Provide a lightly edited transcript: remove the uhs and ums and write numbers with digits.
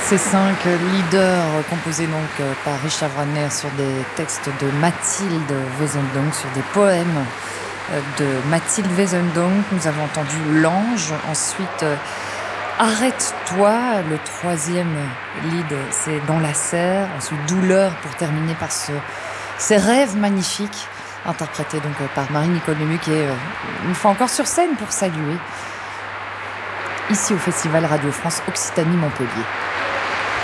Ces 5 leaders composés donc par Richard Wagner sur des textes de Mathilde Wesendonck, sur des poèmes de Mathilde Wesendonck. Nous avons entendu L'Ange, ensuite Arrête-toi, le troisième lead c'est Dans la serre, ensuite Douleur pour terminer par ces rêves magnifiques, interprétés donc par Marie-Nicole Lemu qui est une fois encore sur scène pour saluer ici au Festival Radio France Occitanie Montpellier.